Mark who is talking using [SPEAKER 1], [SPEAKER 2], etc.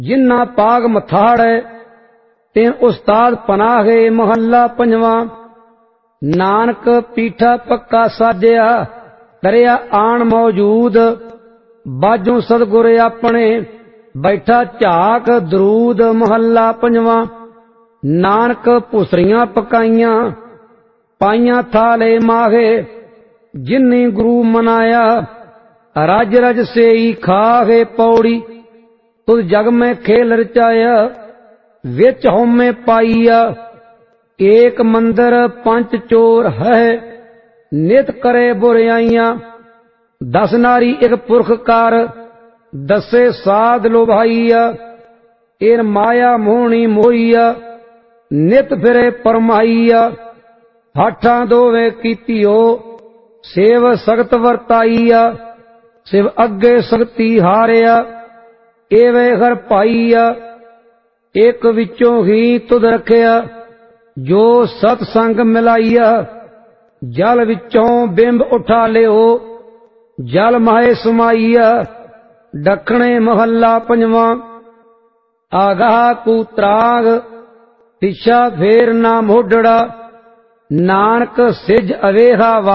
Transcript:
[SPEAKER 1] जिन्ना पाग मथाड़े ते उस्ताद पनाहे। महला पंजवा। नानक पीठा पक्का साजया दरिया आन मौजूद। बाजू सतगुर अपने बैठा झाक दरूद। महला पंजवा। नानक भुसरियां पकाइयां पाइयां थाले माहे। जिन्नी गुरु मनाया रज रज से ही खाहे। पौड़ी तुझ जग में खेल रचाया विच होमे पाइया। एक मंदिर पंच चोर है नित करे बुराइयां। 10 नारी एक पुरख कार दसे साध लोभाइया। इन माया मोहनी मोहिया नित फिरे परमाइया। हाठा दोवे कीतियो सेव सख्त वरताइया। शिव अगे सख्ती हारिया एवे हर पाइया। एक विचों ही तुध रखिया जो सतसंग मिलाइया। जल विचों बिंब उठा लियो जल माहे समाइया। दखणे महला पंजवा। आगाह कुत्राग दिशा फेर ना मोडड़ा। नानक सिज अवेहा